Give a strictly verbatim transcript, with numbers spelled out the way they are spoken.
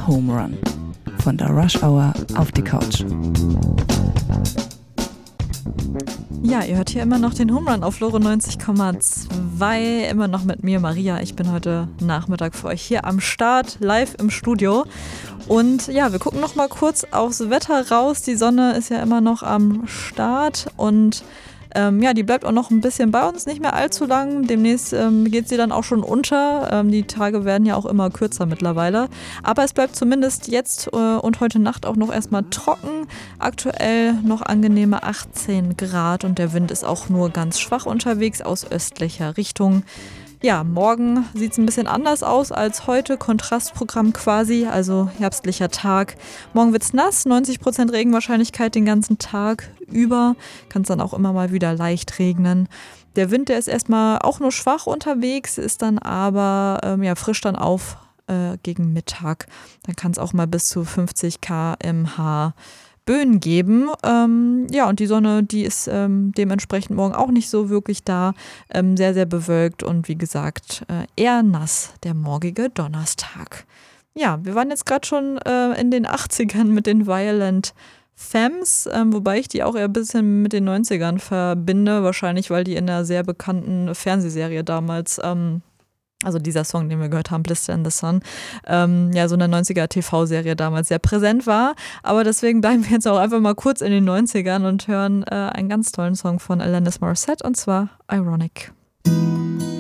Home Run. Von der Rush Hour auf die Couch. Ja, ihr hört hier immer noch den Home Run auf Loro neunzig Komma zwei, immer noch mit mir, Maria. Ich bin heute Nachmittag für euch hier am Start, live im Studio. Und ja, wir gucken noch mal kurz aufs Wetter raus. Die Sonne ist ja immer noch am Start und ähm, ja, die bleibt auch noch ein bisschen bei uns, nicht mehr allzu lang. Demnächst ähm, geht sie dann auch schon unter. Ähm, die Tage werden ja auch immer kürzer mittlerweile. Aber es bleibt zumindest jetzt äh, und heute Nacht auch noch erstmal trocken. Aktuell noch angenehme achtzehn Grad und der Wind ist auch nur ganz schwach unterwegs aus östlicher Richtung. Ja, morgen sieht es ein bisschen anders aus als heute, Kontrastprogramm quasi, also herbstlicher Tag. Morgen wird es nass, neunzig Prozent Regenwahrscheinlichkeit den ganzen Tag über, kann es dann auch immer mal wieder leicht regnen. Der Wind, der ist erstmal auch nur schwach unterwegs, ist dann aber ähm, ja, frisch dann auf äh, gegen Mittag. Dann kann es auch mal bis zu fünfzig Kilometer pro Stunde Böen geben. Ähm, ja, und die Sonne, die ist ähm, dementsprechend morgen auch nicht so wirklich da. Ähm, sehr, sehr bewölkt und wie gesagt, äh, eher nass der morgige Donnerstag. Ja, wir waren jetzt gerade schon äh, in den achtzigern mit den Violent Femmes, ähm, wobei ich die auch eher ein bisschen mit den neunzigern verbinde. Wahrscheinlich, weil die in einer sehr bekannten Fernsehserie damals ähm, also dieser Song, den wir gehört haben, Blister in the Sun, ähm, ja, so eine neunziger-T V-Serie damals sehr präsent war. Aber deswegen bleiben wir jetzt auch einfach mal kurz in den neunzigern und hören äh, einen ganz tollen Song von Alanis Morissette und zwar Ironic.